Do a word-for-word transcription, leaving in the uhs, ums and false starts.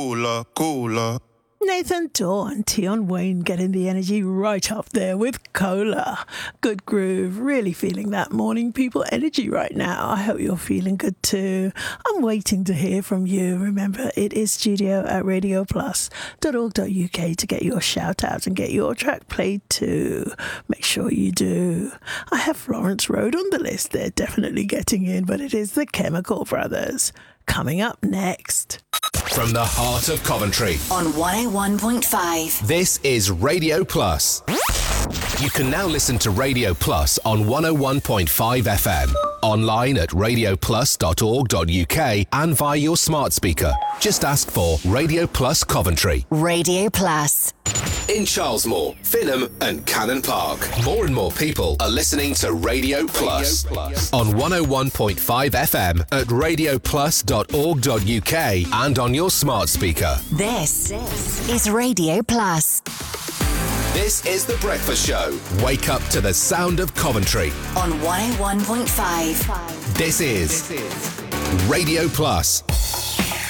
Cooler, cooler. Nathan Daw and Tion Wayne getting the energy right up there with Cola. Good groove. Really feeling that morning people energy right now. I hope you're feeling good too. I'm waiting to hear from you. Remember, it is studio at radio plus dot org dot U K to get your shout out and get your track played too. Make sure you do. I have Florence Road on the list. They're definitely getting in, but it is the Chemical Brothers. Coming up next. From the heart of Coventry. On one oh one point five. This is Radio Plus. You can now listen to Radio Plus on one oh one point five F M. Online at radio plus dot org dot U K and via your smart speaker. Just ask for Radio Plus Coventry. Radio Plus. In Charlesmore, Finham and Cannon Park. More and more people are listening to Radio Plus, Radio Plus. On one oh one point five F M at radio plus dot org dot U K and on your smart speaker. This, this is Radio Plus. This is The Breakfast Show. Wake up to the sound of Coventry. On one oh one point five. This is, this is Radio Plus.